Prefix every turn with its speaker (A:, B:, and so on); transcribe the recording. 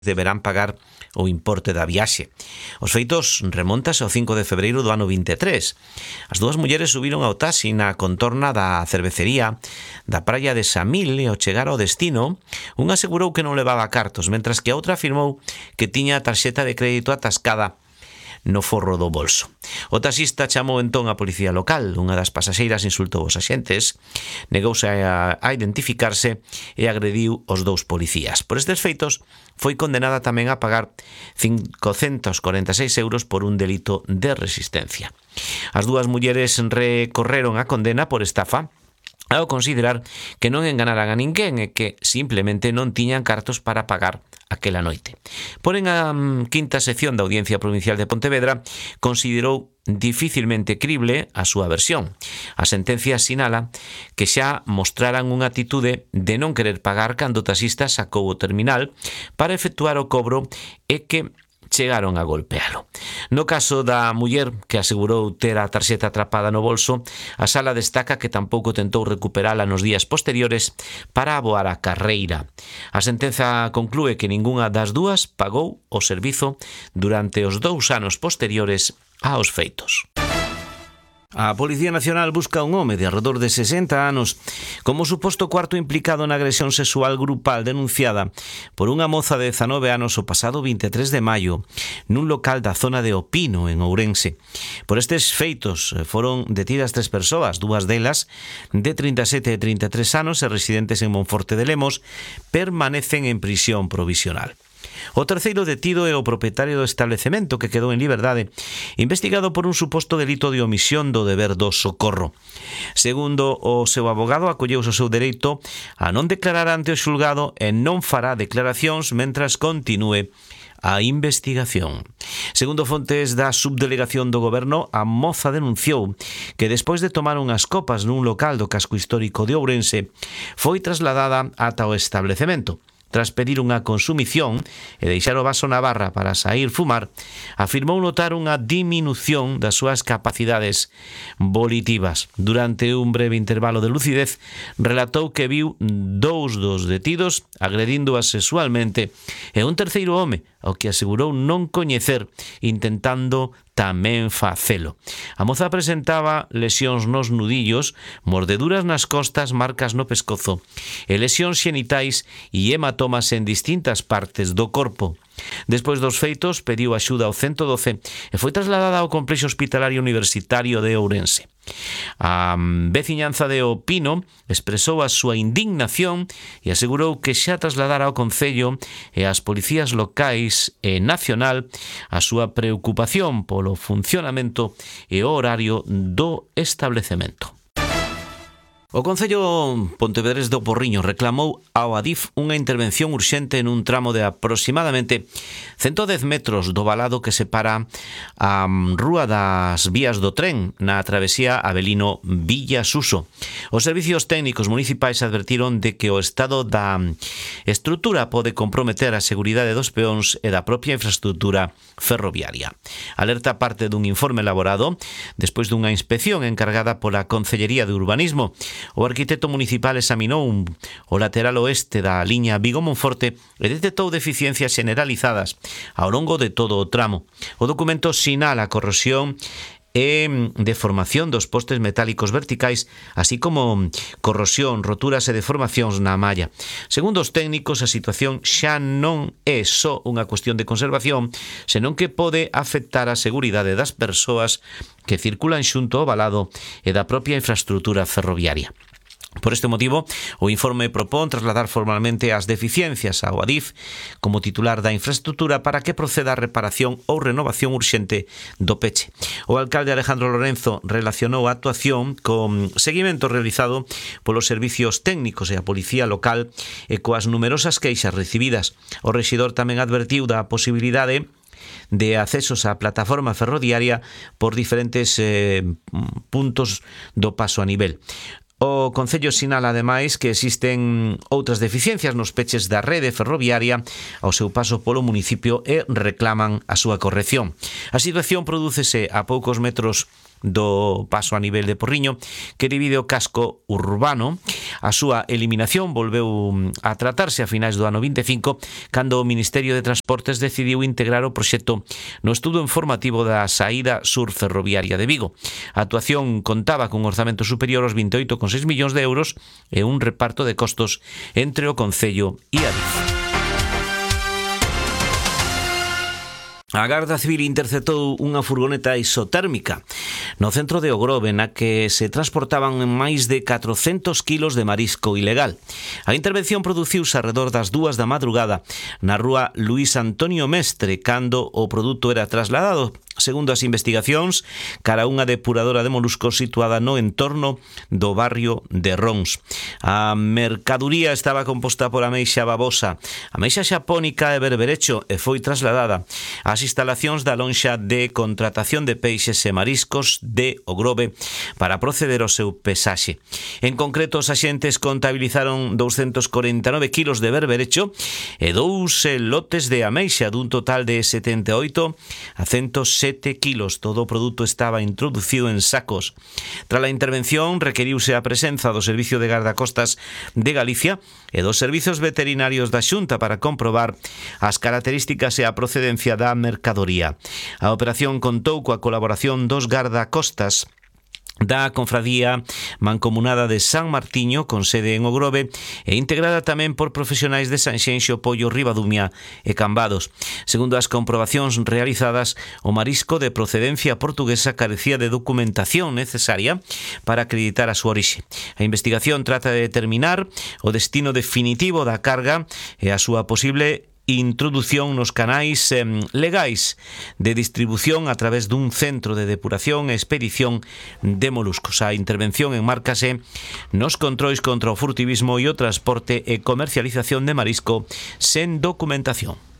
A: deberán pagar o importe da viaxe. Os feitos remontas ao 5 de febreiro do ano 23. As dúas mulleres subiron ao taxi na contorna da cervecería da praia de Samil e ao chegar ao destino, unha asegurou que non levaba cartos, mentras que a outra afirmou que tiña a tarxeta de crédito atascada no forro do bolso. O taxista chamou entón a policía local. Unha das pasaxeiras insultou os axentes, negouse a identificarse e agrediu os dous policías. Por estes feitos, foi condenada tamén a pagar 546 euros por un delito de resistencia. As dúas mulleres recorreron a condena por estafa ao considerar que non enganaran a ninguén e que simplemente non tiñan cartos para pagar aquela noite. Porén, a quinta sección da Audiencia Provincial de Pontevedra considerou dificilmente crible a súa versión. A sentencia sinala que xa mostraran unha atitude de non querer pagar cando o taxista sacou o terminal para efectuar o cobro e que chegaron a golpealo. No caso da muller que asegurou ter a tarxeta atrapada no bolso, a sala destaca que tampouco tentou recuperala nos días posteriores para aboar a carreira. A sentenza conclúe que ningunha das dúas pagou o servizo durante os 2 anos posteriores aos feitos. A Policía Nacional busca un home de arredor de 60 anos como suposto cuarto implicado na agresión sexual grupal denunciada por unha moza de 19 anos o pasado 23 de maio nun local da zona de O Pino, en Ourense. Por estes feitos foron detidas 3 persoas, dúas delas de 37 e 33 anos e residentes en Monforte de Lemos, permanecen en prisión provisional. O terceiro detido é o propietario do establecemento que quedou en liberdade, investigado por un suposto delito de omisión do deber do socorro. Segundo o seu abogado, acolleuse o seu dereito a non declarar ante o xulgado e non fará declaracións mentras continúe a investigación. Segundo fontes da subdelegación do goberno, a moza denunciou que despois de tomar unhas copas nun local do casco histórico de Ourense, foi trasladada ata o establecemento. Tras pedir unha consumición e deixar o vaso na barra para sair fumar, afirmou notar unha diminución das súas capacidades volitivas. Durante un breve intervalo de lucidez, relatou que viu 2 dos detidos agredindo-a sexualmente e un terceiro home, ao que asegurou non coñecer, intentando tamén facelo. A moza presentaba lesións nos nudillos, mordeduras nas costas, marcas no pescozo e lesións xenitais e hematomas en distintas partes do corpo. Despois dos feitos, pediu axuda ao 112 e foi trasladada ao complexo hospitalario universitario de Ourense. A veciñanza de O Pino expresou a súa indignación e asegurou que xa trasladara ao Concello e ás policías locais e nacional a súa preocupación polo funcionamento e o horario do establecemento. O Concello pontevedrés do Porriño reclamou ao Adif unha intervención urxente nun tramo de aproximadamente 110 metros do valado que separa a rúa das vías do tren na travesía Avelino Villa Suso. Os servicios técnicos municipais advertiron de que o estado da estrutura pode comprometer a seguridade dos peóns e da propia infraestrutura ferroviaria. Alerta parte dun informe elaborado despois dunha inspección encargada pola Concellería de Urbanismo. O arquitecto municipal examinou o lateral oeste da liña Vigo-Monforte e detectou deficiencias generalizadas ao longo de todo o tramo. O documento sinala a corrosión e deformación dos postes metálicos verticais, así como corrosión, roturas e deformacións na malla. Segundo os técnicos, a situación xa non é só unha cuestión de conservación, senón que pode afectar a seguridade das persoas que circulan xunto ao valado e da propia infraestrutura ferroviaria. Por este motivo, o informe propón trasladar formalmente as deficiencias ao Adif como titular da infraestrutura para que proceda a reparación ou renovación urxente do peche. O alcalde Alejandro Lorenzo relacionou a actuación con seguimento realizado polos servicios técnicos e a policía local e coas numerosas queixas recibidas. O rexidor tamén advertiu da posibilidade de accesos á plataforma ferroviaria por diferentes puntos do paso a nivel. O Concello sinala ademais que existen outras deficiencias nos peches da rede ferroviaria ao seu paso polo municipio e reclaman a súa corrección. A situación prodúcese a poucos metros do paso a nivel de Porriño que divide o casco urbano. A súa eliminación volveu a tratarse a finais do ano 25 cando o Ministerio de Transportes decidiu integrar o proxecto no estudo informativo da saída sur ferroviaria de Vigo. A actuación contaba cun orzamento superior aos 28,6 millóns de euros e un reparto de costos entre o Concello e Adif. A Garda Civil interceptou unha furgoneta isotérmica no centro de Ogrove na que se transportaban máis de 400 kilos de marisco ilegal. A intervención produciuse arredor das 2 da madrugada na rúa Luís Antonio Mestre cando o produto era trasladado, segundo as investigacións, cara a unha depuradora de moluscos situada no entorno do barrio de Rons. A mercaduría estaba composta por ameixa babosa, ameixa xapónica e berberecho e foi trasladada ás instalacións da lonxa de contratación de peixes e mariscos de Ogrove para proceder ao seu pesaxe. En concreto, os axentes contabilizaron 249 kilos de berberecho e 2 lotes de ameixa dun total de 78 a 107 kilos. Todo o produto estaba introducido en sacos. Tras a intervención, requeriuse a presenza do Servicio de Gardacostas de Galicia e dos servizos veterinarios da Xunta para comprobar as características e a procedencia da mercadoría. A operación contou coa colaboración dos gardacostas da Confradía Mancomunada de San Martiño, con sede en Ogrove, e integrada tamén por profesionais de Sanxenxo, Pollo, Ribadumia e Cambados. Segundo as comprobacións realizadas, o marisco de procedencia portuguesa carecía de documentación necesaria para acreditar a súa orixe. A investigación trata de determinar o destino definitivo da carga e a súa posible introdución nos canais legais de distribución a través dun centro de depuración e expedición de moluscos. A intervención enmárcase nos controis contra o furtivismo e o transporte e comercialización de marisco sen documentación.